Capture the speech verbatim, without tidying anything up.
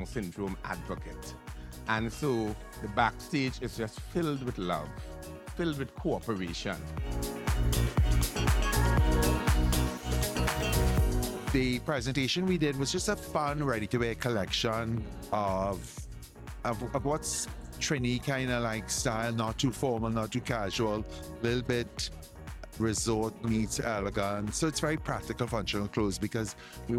syndrome advocate. And so the backstage is just filled with love, filled with cooperation. The presentation we did was just a fun, ready-to-wear collection of, of, of what's Trini kind of like style, not too formal, not too casual, a little bit resort meets elegant. So it's very practical, functional clothes because we